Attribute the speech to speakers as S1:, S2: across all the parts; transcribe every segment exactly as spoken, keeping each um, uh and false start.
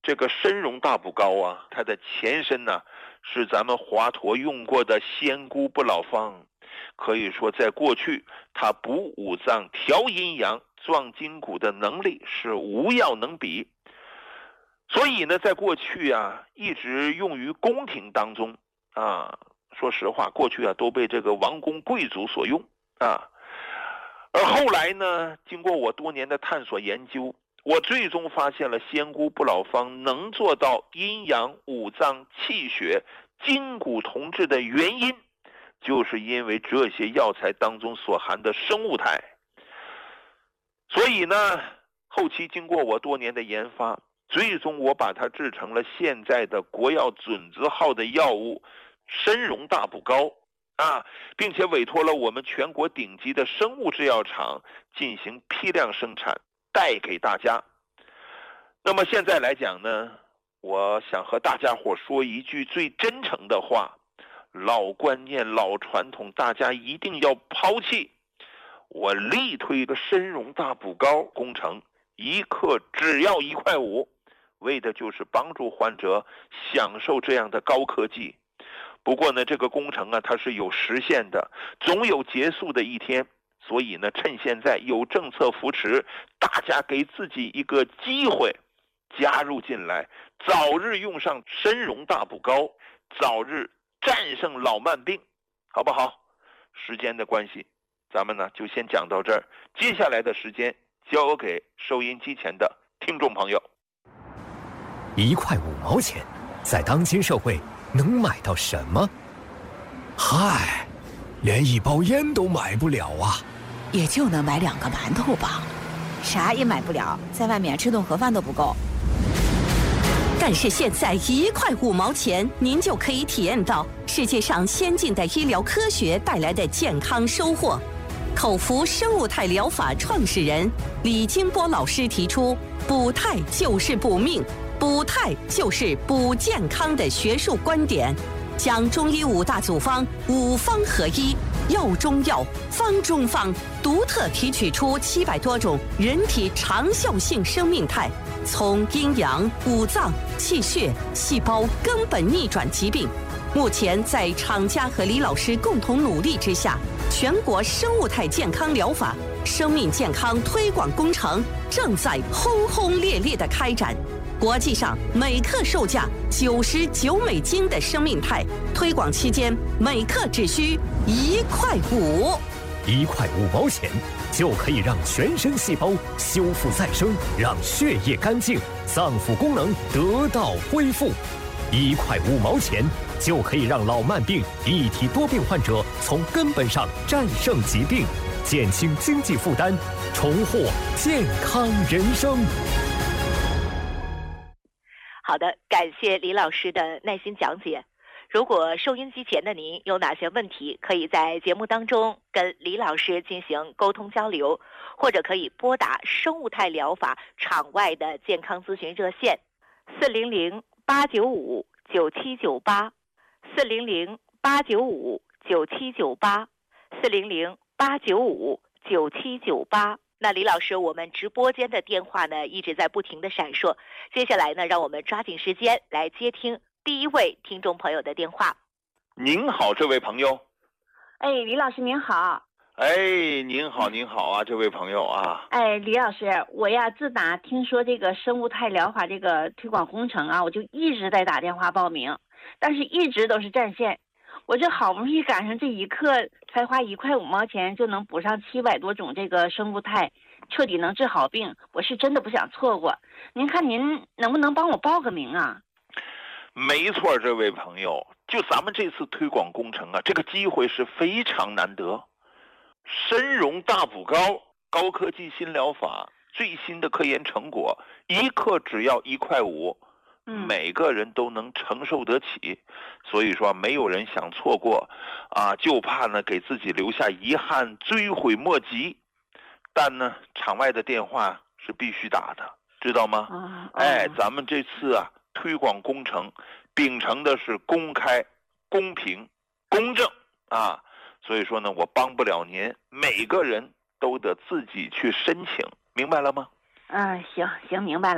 S1: 这个参茸大补膏啊，它的前身呢是咱们华佗用过的仙姑不老方，可以说在过去它补五脏、调阴阳、壮筋骨的能力是无药能比。所以呢，在过去啊，一直用于宫廷当中啊。说实话，过去啊都被这个王公贵族所用啊。而后来呢，经过我多年的探索研究，我最终发现了仙姑不老方能做到阴阳、五脏、气血、筋骨同治的原因，就是因为这些药材当中所含的生物肽。所以呢，后期经过我多年的研发，最终我把它制成了现在的国药准字号的药物参茸大补膏啊，并且委托了我们全国顶级的生物制药厂进行批量生产，带给大家。那么现在来讲呢，我想和大家伙说一句最真诚的话，老观念、老传统，大家一定要抛弃。我力推个参茸大补膏工程，一克只要一块五，为的就是帮助患者享受这样的高科技。不过呢，这个工程啊，它是有时限的，总有结束的一天。所以呢，趁现在有政策扶持，大家给自己一个机会，加入进来，早日用上参茸大补膏，早日战胜老慢病，好不好？时间的关系，咱们呢就先讲到这儿，接下来的时间交给收音机前的听众朋友。
S2: 一块五毛钱，在当今社会能买到什么？嗨，连一包烟都买不了啊！
S3: 也就能买两个馒头吧，啥也买不了，在外面吃顿盒饭都不够。
S4: 但是现在一块五毛钱，您就可以体验到世界上先进的医疗科学带来的健康收获。口服生物肽疗法创始人李金波老师提出，补肽就是补命，补肽就是补健康的学术观点，将中医五大组方五方合一，药中药，方中方，独特提取出七百多种人体长效性生命肽，从阴阳、五脏、气血、细胞根本逆转疾病。目前在厂家和李老师共同努力之下，全国生物肽健康疗法生命健康推广工程正在轰轰烈烈地开展。国际上每克售价九十九美金的生命肽，推广期间每克只需一块五，
S2: 一块五毛钱就可以让全身细胞修复再生，让血液干净，脏腑功能得到恢复。一块五毛钱就可以让老慢病、一体多病患者从根本上战胜疾病，减轻经济负担，重获健康人生。
S5: 好的，感谢李老师的耐心讲解。如果收音机前的您有哪些问题，可以在节目当中跟李老师进行沟通交流，或者可以拨打生物肽疗法场外的健康咨询热线四零零八九五九七九八，四零零八九五九七九八，四零零八九五九七九八。那李老师，我们直播间的电话呢一直在不停的闪烁，接下来呢，让我们抓紧时间来接听第一位听众朋友的电话。
S1: 您好，这位朋友。
S6: 哎，李老师您好。
S1: 哎，您好，您好啊，这位朋友啊。
S6: 哎，李老师，我呀自打听说这个生物肽疗法这个推广工程啊，我就一直在打电话报名，但是一直都是占线。我这好不容易赶上这一刻，才花一块五毛钱就能补上七百多种这个生物肽，彻底能治好病，我是真的不想错过。您看您能不能帮我报个名啊？
S1: 没错，这位朋友，就咱们这次推广工程啊，这个机会是非常难得。参茸大补膏，高科技新疗法，最新的科研成果，一克只要一块五。每个人都能承受得起，所以说没有人想错过啊，就怕呢给自己留下遗憾，追悔莫及。但呢，场外的电话是必须打的，知道吗？
S6: 啊、
S1: 哎，咱们这次啊推广工程秉承的是公开、公平、公正啊，所以说呢，我帮不了您，每个人都得自己去申请，明白了吗？
S6: 嗯，行行，明白了。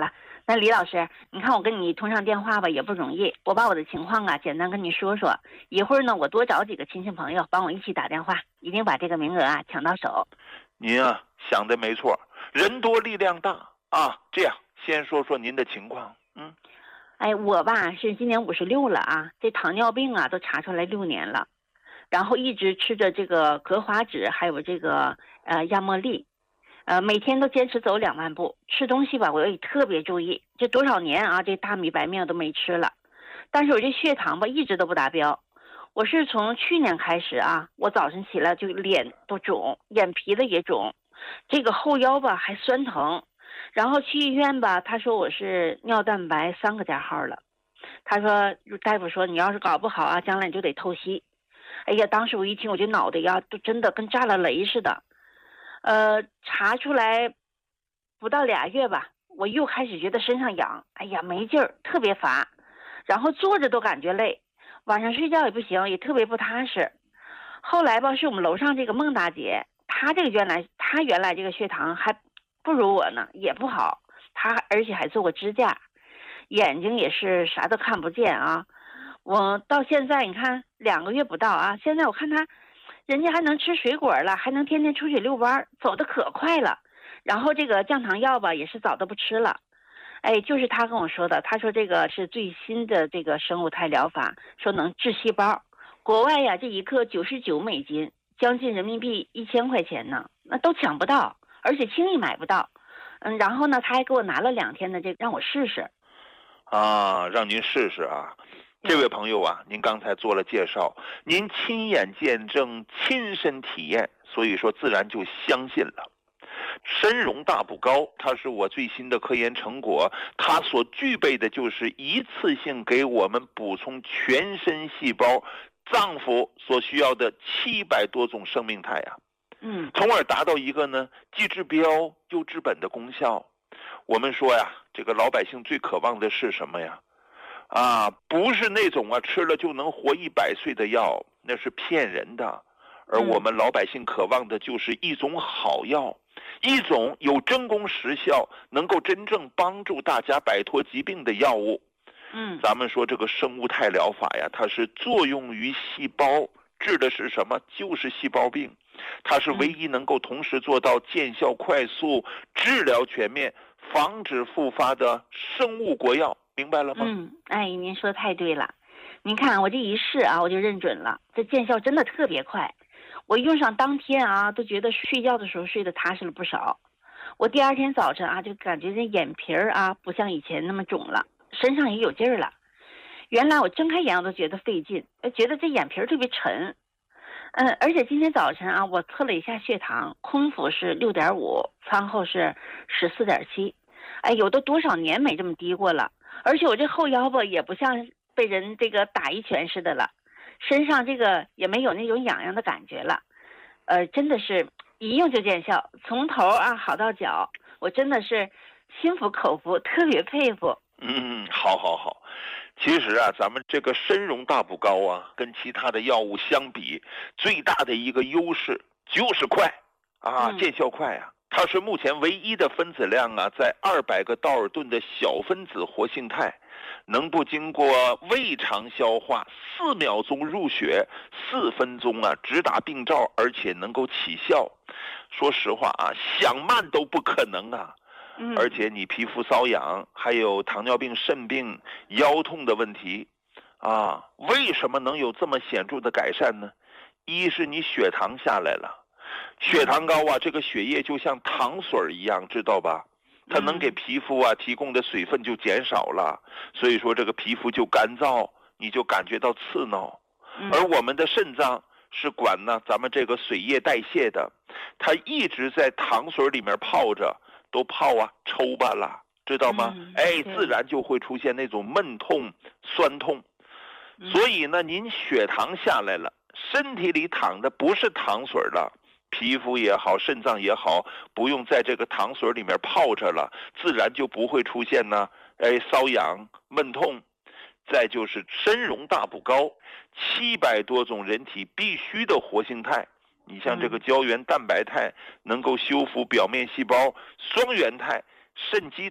S6: 那李老师，你看我跟你通上电话吧，也不容易。我把我的情况啊，简单跟你说说。一会儿呢，我多找几个亲戚朋友帮我一起打电话，一定把这个名额啊抢到手。
S1: 您啊想的没错，人多力量大啊。这样，先说说您的情况。嗯，
S6: 哎，我吧是今年五十六了啊，这糖尿病啊都查出来六年了，然后一直吃着这个格华脂，还有这个呃亚莫利。呃，每天都坚持走两万步，吃东西吧，我也特别注意。这多少年啊，这大米白面都没吃了，但是我这血糖吧一直都不达标。我是从去年开始啊，我早晨起来就脸都肿，眼皮子也肿，这个后腰吧还酸疼，然后去医院吧，他说我是尿蛋白三个加号了，他说大夫说你要是搞不好啊，将来你就得透析。哎呀，当时我一听，我这脑袋呀都真的跟炸了雷似的。呃，查出来不到俩月吧，我又开始觉得身上痒，哎呀没劲儿，特别乏，然后坐着都感觉累，晚上睡觉也不行，也特别不踏实。后来吧，是我们楼上这个孟大姐，她这个原来她原来这个血糖还不如我呢，也不好，她而且还做过支架，眼睛也是啥都看不见啊。我到现在你看两个月不到啊，现在我看她人家还能吃水果了，还能天天出去遛弯，走得可快了。然后这个降糖药吧，也是早都不吃了。哎，就是他跟我说的，他说这个是最新的这个生物肽疗法，说能治细胞。国外呀，这一克九十九美金，将近人民币一千块钱呢，那都抢不到，而且轻易买不到。嗯，然后呢，他还给我拿了两天的这个让我试试。
S1: 啊，让您试试啊。这位朋友啊，您刚才做了介绍，您亲眼见证、亲身体验，所以说自然就相信了。参茸大补膏，它是我最新的科研成果，它所具备的就是一次性给我们补充全身细胞、脏腑所需要的七百多种生命态啊，
S6: 嗯，
S1: 从而达到一个呢既治标又治本的功效。我们说呀，这个老百姓最渴望的是什么呀？啊，不是那种啊吃了就能活一百岁的药，那是骗人的。而我们老百姓渴望的就是一种好药，一种有真功实效，能够真正帮助大家摆脱疾病的药物。
S6: 嗯，
S1: 咱们说这个生物肽疗法呀，它是作用于细胞，治的是什么？就是细胞病。它是唯一能够同时做到见效快速、治疗全面、防止复发的生物国药。明白了吗？
S6: 嗯，哎，您说的太对了。您看我这一试啊，我就认准了，这见效真的特别快。我用上当天啊，都觉得睡觉的时候睡得踏实了不少。我第二天早晨啊，就感觉这眼皮儿啊，不像以前那么肿了，身上也有劲儿了。原来我睁开眼我都觉得费劲，觉得这眼皮儿特别沉。嗯，而且今天早晨啊，我测了一下血糖，空腹是六点五，餐后是十四点七。哎，有的多少年没这么低过了。而且我这后腰吧，也不像被人这个打一拳似的了，身上这个也没有那种痒痒的感觉了，呃，真的是一用就见效，从头啊好到脚，我真的是心服口服，特别佩服。
S1: 嗯，好好好。其实啊，咱们这个参茸大补膏啊，跟其他的药物相比，最大的一个优势就是快啊，
S6: 嗯、
S1: 见效快啊。它是目前唯一的分子量啊，在二百个道尔顿的小分子活性肽，能不经过胃肠消化，四秒钟入血，四分钟啊直达病灶，而且能够起效。说实话啊，想慢都不可能啊。
S6: 嗯、
S1: 而且你皮肤瘙痒，还有糖尿病、肾病、腰痛的问题啊，为什么能有这么显著的改善呢？一是你血糖下来了。血糖高啊，这个血液就像糖水一样，知道吧？它能给皮肤啊提供的水分就减少了，所以说这个皮肤就干燥，你就感觉到刺挠。而我们的肾脏是管呢咱们这个水液代谢的，它一直在糖水里面泡着，都泡啊抽巴了，知道吗？
S6: 嗯、
S1: 哎，自然就会出现那种闷痛、酸痛。所以呢，您血糖下来了，身体里淌的不是糖水了。皮肤也好，肾脏也好，不用在这个糖水里面泡着了，自然就不会出现呢，哎，瘙痒、闷痛。再就是参茸大补膏，七百多种人体必须的活性肽，你像这个胶原蛋白肽能够修复表面细胞，双原肽、肾基肽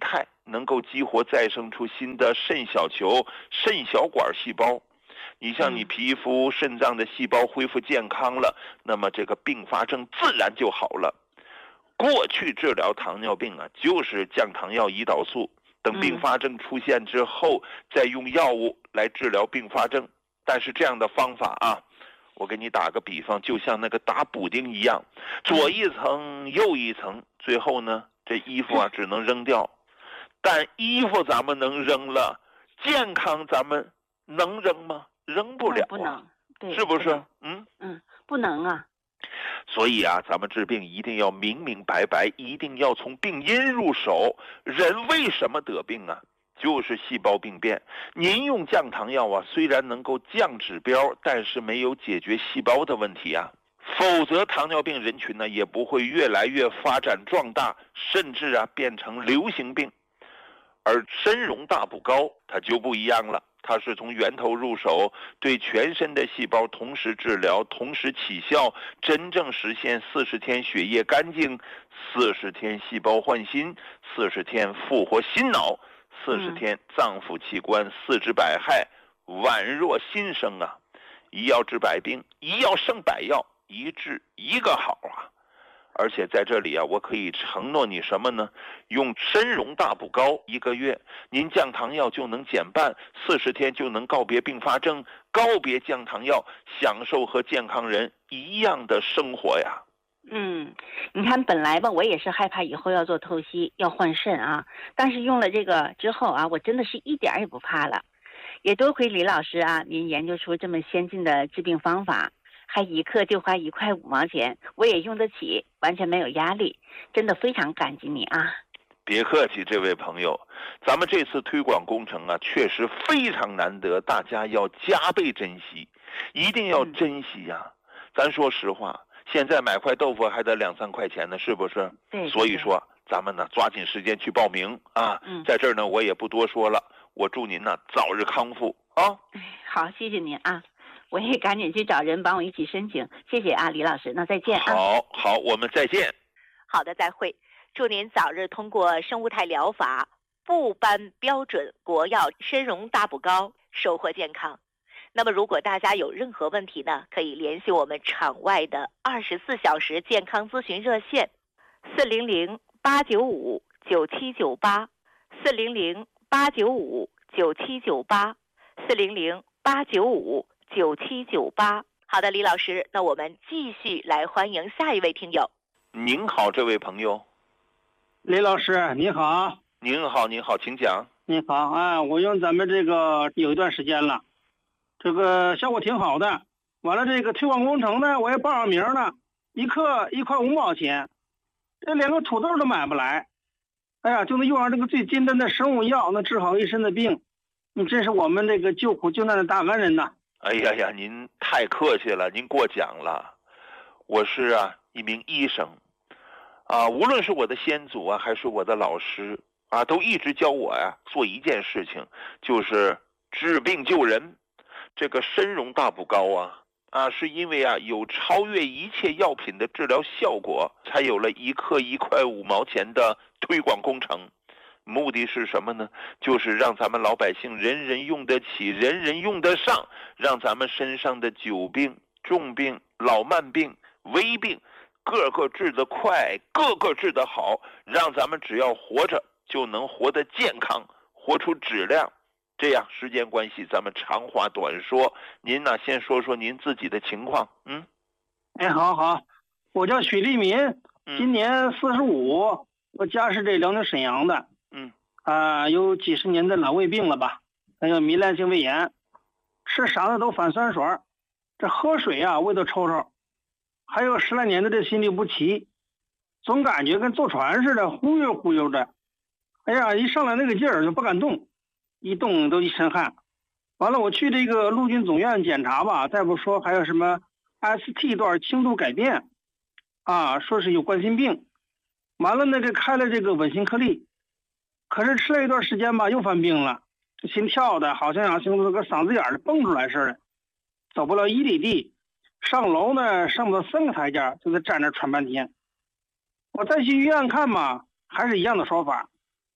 S1: 能够激活再生出新的肾小球、肾小管细胞。你像你皮肤、肾脏的细胞恢复健康了，那么这个并发症自然就好了。过去治疗糖尿病啊，就是降糖药、胰岛素，等并发症出现之后，再用药物来治疗并发症。但是这样的方法啊，我给你打个比方，就像那个打补丁一样，左一层右一层，最后呢，这衣服啊只能扔掉。但衣服咱们能扔了，健康咱们能扔吗？扔不了、啊，
S6: 不能，对，
S1: 是不是？
S6: 不
S1: 嗯
S6: 嗯，不能啊。
S1: 所以啊，咱们治病一定要明明白白，一定要从病因入手。人为什么得病啊？就是细胞病变。您用降糖药啊，虽然能够降指标，但是没有解决细胞的问题啊。否则糖尿病人群呢，也不会越来越发展壮大，甚至啊变成流行病。而参茸大补膏它就不一样了，它是从源头入手，对全身的细胞同时治疗，同时起效，真正实现四十天血液干净，四十天细胞换新，四十天复活心脑，四十天脏腑器官四治百害，宛若新生啊！一药治百病，一药胜百药，一治一个好啊！而且在这里啊，我可以承诺你什么呢？用参茸大补膏一个月，您降糖药就能减半，四十天就能告别并发症，告别降糖药，享受和健康人一样的生活呀。
S6: 嗯，你看本来吧，我也是害怕以后要做透析，要换肾啊，但是用了这个之后啊，我真的是一点也不怕了。也多亏李老师啊，您研究出这么先进的治病方法。还一克就花一块五毛钱，我也用得起，完全没有压力，真的非常感激你啊！
S1: 别客气，这位朋友，咱们这次推广工程啊，确实非常难得，大家要加倍珍惜，一定要珍惜呀、啊嗯！咱说实话，现在买块豆腐还得两三块钱呢，是不是？
S6: 对。
S1: 所以说，咱们呢抓紧时间去报名啊！
S6: 嗯，
S1: 在这儿呢，我也不多说了，我祝您呢早日康复啊！
S6: 好，谢谢您啊！我也赶紧去找人帮我一起申请，谢谢啊，李老师，那再见啊。
S1: 好，好，我们再见。
S5: 好的，再会。祝您早日通过生物态疗法部颁标准国药参茸大补膏，收获健康。那么，如果大家有任何问题呢，可以联系我们场外的二十四小时健康咨询热线四零零八九五九七九八四零零八九五九七九八四零零八九五。九七九八，好的，李老师，那我们继续来欢迎下一位听友。
S1: 您好，这位朋友。
S7: 李老师，你好。
S1: 您好，您好，请讲。
S7: 你好啊，我用咱们这个有一段时间了，这个效果挺好的。完了，这个推广工程呢，我也报上名了，一克一块五毛钱，这连个土豆都买不来。哎呀，就能用上这个最简单的生物药，能治好一身的病。你真是我们这个救苦救难的大恩人呐！
S1: 哎呀呀，您太客气了，您过奖了。我是啊一名医生，啊，无论是我的先祖啊，还是我的老师啊，都一直教我呀、啊、做一件事情，就是治病救人。这个参茸大补膏啊，啊，是因为啊有超越一切药品的治疗效果，才有了一克一块五毛钱的推广工程。目的是什么呢？就是让咱们老百姓人人用得起，人人用得上，让咱们身上的久病、重病、老慢病、危病，个个治得快，个个治得好，让咱们只要活着就能活得健康，活出质量。这样时间关系，咱们长话短说，您呢先说说您自己的情况。嗯，
S7: 哎，好好，我叫许立民，今年四十五，我家是这辽宁沈阳的。
S1: 嗯
S7: 啊、呃，有几十年的老胃病了吧，还有糜烂性胃炎，吃啥的都反酸水，这喝水啊胃都抽抽，还有十来年的这心律不齐，总感觉跟坐船似的，忽悠忽悠的。哎呀，一上来那个劲儿就不敢动，一动都一身汗。完了，我去这个陆军总院检查吧，大夫说还有什么 S T 段轻度改变，啊，说是有冠心病。完了呢，这开了这个稳心颗粒。可是吃了一段时间吧，又犯病了，这心跳的好像像那个嗓子眼儿蹦出来似的，走不了一里地，上楼呢上不到三个台阶，就在站那喘半天。我再去医院看嘛，还是一样的说法。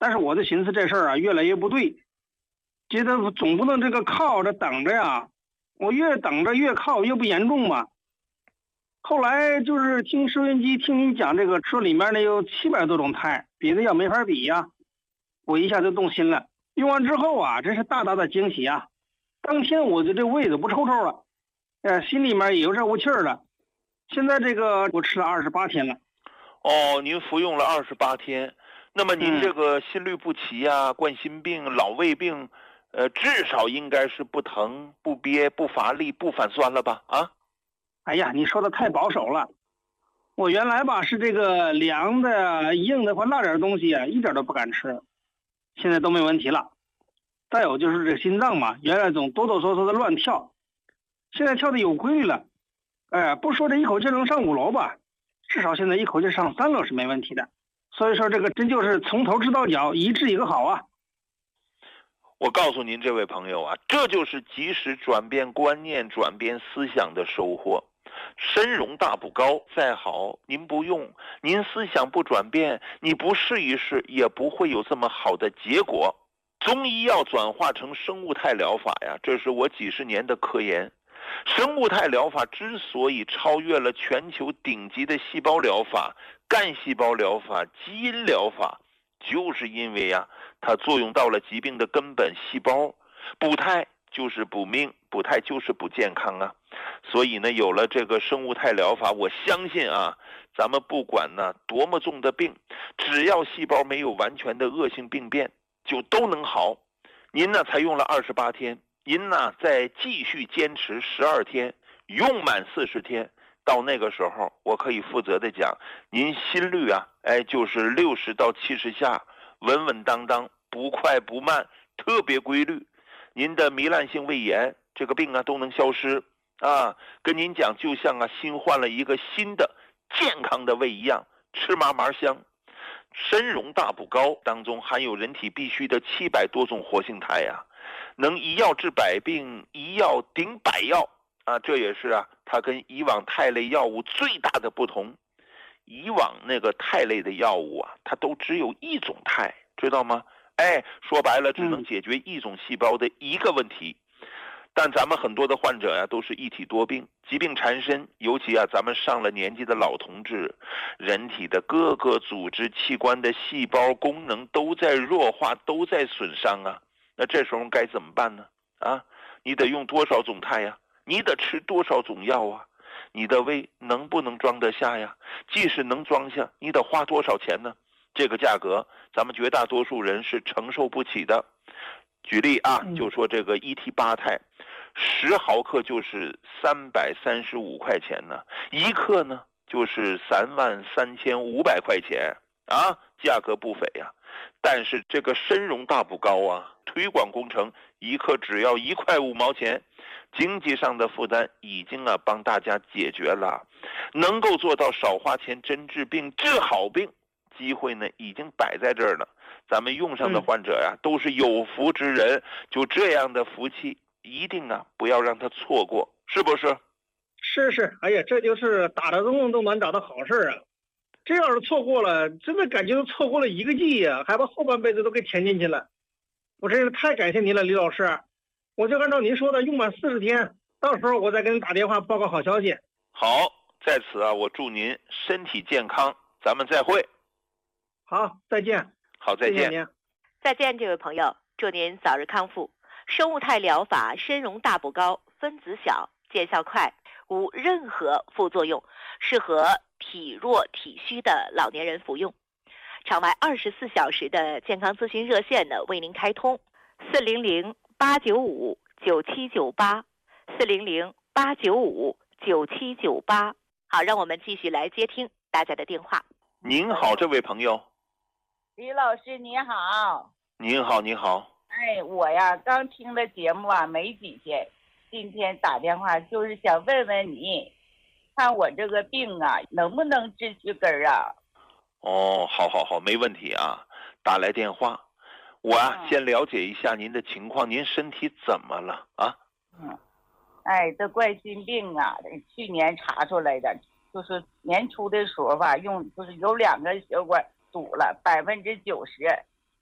S7: 但是我就寻思这事儿啊越来越不对，觉得总不能这个靠着等着呀，我越等着越靠越不严重嘛。后来就是听收音机听你讲这个，说里面呢有七百多种肽，比那药没法比呀，我一下就动心了。用完之后啊，真是大大的惊喜啊！当天我就这胃都不抽抽了，呃，心里面也有点无气儿了。现在这个我吃了二十八天了。
S1: 哦，您服用了二十八天，那么您这个心律不齐呀、啊、冠心病、老胃病，呃，至少应该是不疼、不憋、不乏力、不反酸了吧？啊？
S7: 哎呀，你说的太保守了。我原来吧是这个凉的、硬的或辣点东西啊，一点都不敢吃，现在都没问题了。再有就是这心脏嘛，原来总哆哆嗦嗦的乱跳，现在跳的有规律了。哎，不说这一口气能上五楼吧，至少现在一口气上三楼是没问题的。所以说这个真就是从头治到脚，一治一个好啊。
S1: 我告诉您这位朋友啊，这就是及时转变观念、转变思想的收获。参茸大补膏再好，您不用，您思想不转变，你不试一试，也不会有这么好的结果。中医药转化成生物态疗法呀，这是我几十年的科研。生物态疗法之所以超越了全球顶级的细胞疗法、干细胞疗法、基因疗法，就是因为呀，它作用到了疾病的根本细胞。补态就是补命，补态就是补健康啊。所以呢，有了这个生物态疗法，我相信啊，咱们不管呢多么重的病，只要细胞没有完全的恶性病变，就都能好。您呢才用了二十八天，您呢再继续坚持十二天，用满四十天，到那个时候，我可以负责的讲，您心率啊，哎，就是六十到七十下，稳稳当当，不快不慢，特别规律。您的糜烂性胃炎这个病啊都能消失啊，跟您讲，就像啊新换了一个新的健康的胃一样，吃嘛嘛香。参茸大补膏当中含有人体必需的七百多种活性肽呀、啊，能一药治百病，一药顶百药啊，这也是啊它跟以往肽类药物最大的不同。以往那个肽类的药物啊，它都只有一种肽，知道吗？哎，说白了，只能解决一种细胞的一个问题。但咱们很多的患者呀、啊，都是一体多病，疾病缠身，尤其啊，咱们上了年纪的老同志，人体的各个组织器官的细胞功能都在弱化，都在损伤啊。那这时候该怎么办呢？啊，你得用多少种肽呀？你得吃多少种药啊？你的胃能不能装得下呀？即使能装下，你得花多少钱呢？这个价格，咱们绝大多数人是承受不起的。举例啊，就说这个 E T 八肽，十毫克就是三百三十五块钱呢，一克呢就是三万三千五百块钱啊，价格不菲呀、啊。但是这个参茸大补膏啊，推广工程一克只要一块五毛钱，经济上的负担已经啊帮大家解决了，能够做到少花钱真治病，治好病，机会呢已经摆在这儿了。咱们用上的患者呀、啊，都是有福之人，就这样的福气，一定啊不要让他错过，是不是？
S7: 是是，哎呀，这就是打得动都能找到好事啊！这要是错过了，真的感觉错过了一个季呀，还把后半辈子都给填进去了。我真是太感谢您了，李老师。我就按照您说的，用满四十天，到时候我再给您打电话报告好消息。
S1: 好，在此啊，我祝您身体健康，咱们再会。
S7: 好，再见。
S1: 好，再见。
S5: 再见，这位朋友，祝您早日康复。生物态疗法参茸大补膏分子小，见效快，无任何副作用，适合体弱体虚的老年人服用。场外二十四小时的健康咨询热线呢为您开通，四零零八九五九七九八，四零零八九五九七九八。好，让我们继续来接听大家的电话。
S1: 您好，这位朋友。
S8: 李老师你好。
S1: 您好，您好。
S8: 哎，我呀刚听了节目啊没几天，今天打电话就是想问问你，看我这个病啊能不能治去根儿啊？
S1: 哦，好好好，没问题啊，打来电话，我啊、嗯、先了解一下您的情况，您身体怎么了啊？
S8: 嗯，哎，这冠心病啊，去年查出来的，就是年初的时候吧，用就是有两个血管堵了，百分之九十，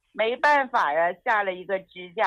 S8: 没办法啊，下了一个支架。